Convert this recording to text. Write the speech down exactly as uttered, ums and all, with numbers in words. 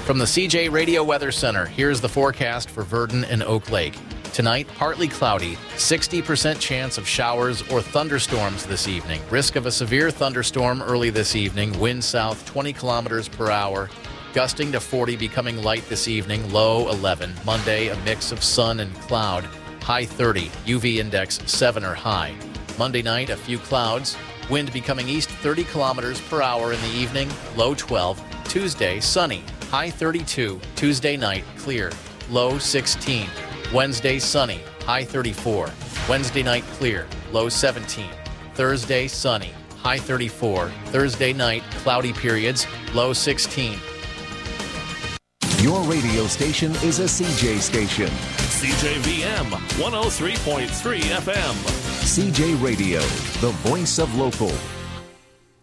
From the C J Radio Weather Center, here's the forecast for Verdon and Oak Lake. Tonight, partly cloudy, sixty percent chance of showers or thunderstorms this evening. Risk of a severe thunderstorm early this evening, wind south twenty kilometers per hour, gusting to forty, becoming light this evening, low eleven. Monday, a mix of sun and cloud, high thirty, U V index seven or high. Monday night, a few clouds, wind becoming east thirty kilometers per hour in the evening, low twelve. Tuesday, sunny, high thirty-two. Tuesday night, clear, low sixteen. Wednesday, sunny, high thirty-four. Wednesday night, clear, low seventeen. Thursday, sunny, high thirty-four. Thursday night, cloudy periods, low sixteen. Your radio station is a C J station. C J V M one oh three point three F M. C J Radio, the voice of local.